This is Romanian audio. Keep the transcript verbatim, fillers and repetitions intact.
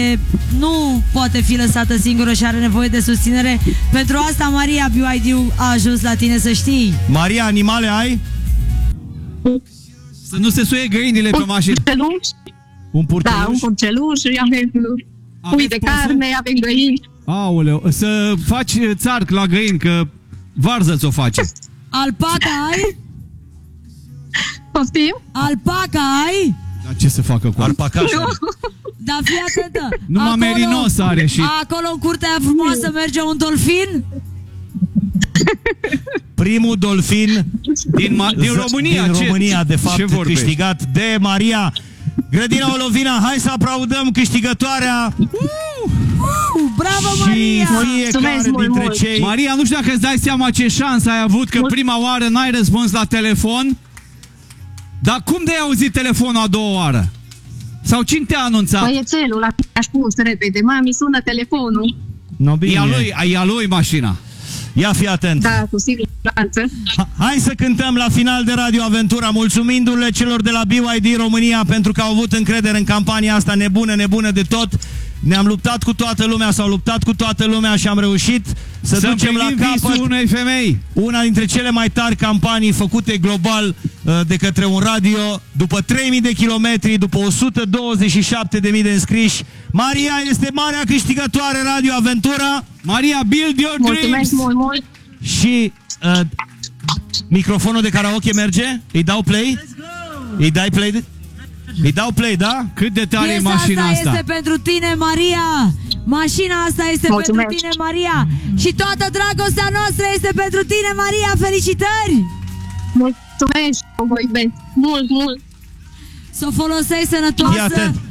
nu poate fi lăsată singură și are nevoie de susținere. Pentru asta Maria B Y D a ajuns la tine, să știi. Maria, animale ai? Să nu se suie găinile pe mașină. Un purceluș? Da, un purceluș, avem pui de carne, avem găini. Aoleu, să faci țarc la găini, că varză ți-o face. Alpaca ai? Poftim? Alpaca ai? Dar ce să facă cu alpacașa? Da, fii atentă. Numai merinos are și... Acolo în curtea aia frumoasă merge un dolfin? Primul dolfin din, ma- din România, din ce, România, de fapt, câștigat de Maria. Grădina Olovina, hai să aplaudăm câștigătoarea. Uh, uh, bravo, Maria! Și fiecare dintre cei... Maria, nu știu dacă îți dai seama ce șansă ai avut, că prima oară n-ai răspuns la telefon. Dar cum de-ai auzit telefonul a doua oară? Sau cine te-a anunțat? Băiețelul a spus repede, mami, sună telefonul. No, bine. E a lui, e a lui mașina. Ia fi atent. Da, cu siguranță. Hai să cântăm la final de Radio Aventura, mulțumindu-le celor de la B Y D România pentru că au avut încredere în campania asta nebună, nebună de tot. Ne-am luptat cu toată lumea, s-au luptat cu toată lumea și am reușit să, să ducem la capăt unei femei. Una dintre cele mai tari campanii făcute global uh, de către un radio. După trei mii de kilometri, după o sută douăzeci și șapte de mii de înscriși, Maria este marea câștigătoare Radio Aventura. Maria, build your dreams. Mulțumesc mult, mult. Și uh, microfonul de karaoke merge? Îi dau play? Îi dai play? Îi dau play, da? Cât de tare e Piesa mașina asta asta? este pentru tine, Maria. Mașina asta este Mulțumesc. pentru tine, Maria. Și toată dragostea noastră este pentru tine, Maria. Felicitări! Mulțumesc, vă iubesc mult, mult. Să o folosești sănătoasă.